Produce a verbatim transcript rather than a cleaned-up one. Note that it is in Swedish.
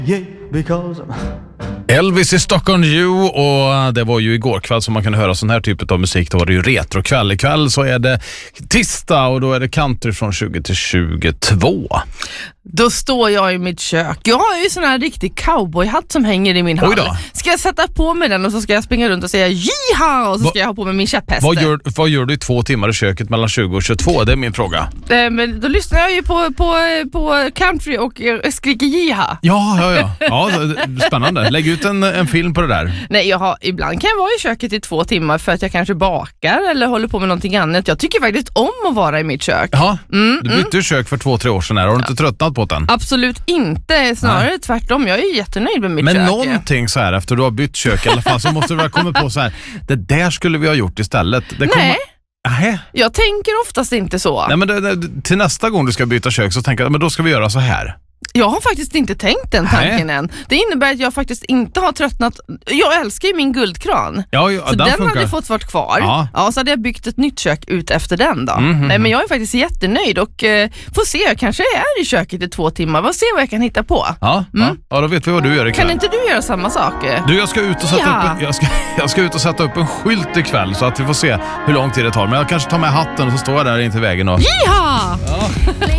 Yeah, because... Elvis i Stockholm U, och det var ju igår kväll som man kan höra sån här typ av musik. Då var det ju retrokväll. Ikväll så är det tisdag och då är det country från tjugo till tjugotvå. Då står jag i mitt kök. Jag har ju sån här riktig cowboyhatt som hänger i min hall. Ska jag sätta på mig den och så ska jag springa runt och säga jiha, och så ska Va, jag ha på mig min käpphäst. Vad gör, vad gör du i två timmar i köket mellan tjugo och tjugotvå? Det är min fråga. Eh, men då lyssnar jag ju på, på, på country och skriker jiha. Ja, ja, ja. Ja, spännande. Lägg ut en, en film på det där. Nej, jag har, ibland kan jag vara i köket i två timmar för att jag kanske bakar eller håller på med någonting annat. Jag tycker faktiskt om att vara i mitt kök. Ja, mm, du bytte mm. kök för två, tre år sedan här. Har du inte tröttnat på den? Absolut inte, snarare Nej. tvärtom. Jag är jättenöjd med mitt Men kök. Men någonting så här efter du har bytt kök i alla fall så måste du väl komma på så här, det där skulle vi ha gjort istället. Det kommer... Nej. Aha. Jag tänker oftast inte så. Nej, men det, det, till nästa gång du ska byta kök så tänker jag, men då ska vi göra så här. Jag har faktiskt inte tänkt den tanken Nej. än. Det innebär att jag faktiskt inte har tröttnat. Jag älskar ju min guldkran. Ja, ja, så den, den hade fått varit kvar. Ja. Ja, så hade jag byggt ett nytt kök ut efter den då. Mm-hmm. Nej, men jag är faktiskt jättenöjd och eh, får se, jag kanske är i köket i två timmar. Vad ser vad jag kan hitta på. Ja, mm. ja. ja, då vet vi vad du gör ikväll. Kan inte du göra samma sak? Du, jag ska ut och sätta, ja. upp, en, jag ska, jag ska ut och sätta upp en skylt ikväll så att vi får se hur lång tid det tar. Men jag kanske tar med hatten och så står jag där in till vägen och... Jiha! Ja.